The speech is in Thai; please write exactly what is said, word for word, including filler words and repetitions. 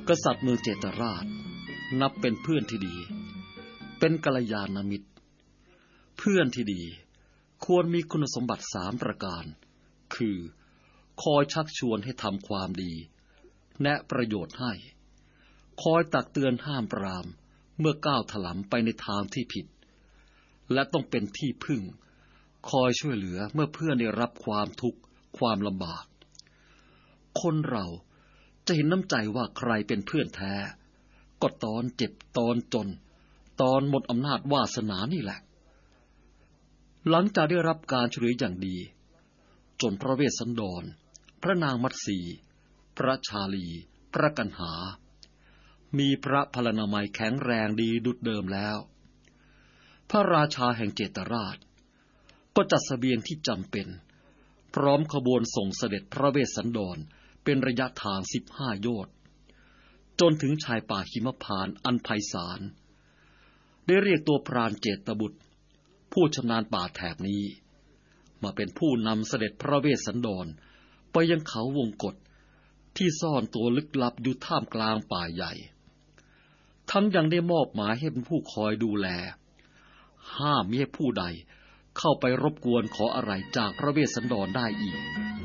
กษัตริย์เมืองเจตราชนับเป็นเพื่อนที่ดีเป็นกัลยาณมิตรเพื่อนที่ดีควรมีคุณสมบัติสามประการคือคอยชักชวนให้ทำความดีแนะประโยชน์ให้คอยตักเตือนห้ามปรามเมื่อก้าวถลำไปในทางที่ผิดและต้องเป็นที่พึ่งคอยช่วยเหลือเมื่อเพื่อนได้รับความทุกข์ความลำบากคนเราจะเห็นน้ำใจว่าใครเป็นเพื่อนแท้ก็ตอนเจ็บตอนจนตอนหมดอำนาจวาสนานี่แหละหลังจากได้รับการช่วยเหลืออย่างดีจนพระเวสสันดรพระนางมัตสีพระชาลีพระกันหามีพระพลานามัยแข็งแรงดีดุจเดิมแล้วพระราชาแห่งเจตราชก็จัดเสบียงที่จำเป็นพร้อมขบวนส่งเสด็จพระเวสสันดรเป็นระยะทางสิบห้าโยชน์จนถึงชายป่าหิมพานต์อันไพศาลได้เรียกตัวพรานเจตบุตรผู้ชำนาญป่าแถบนี้มาเป็นผู้นำเสด็จพระเวสสันดรไปยังเขาวงกฏที่ซ่อนตัวลึกลับอยู่ท่ามกลางป่าใหญ่ทั้งยังได้มอบหมายให้เป็นผู้คอยดูแลห้ามมิให้ผู้ใดเข้าไปรบกวนขออะไรจากพระเวสสันดรได้อีก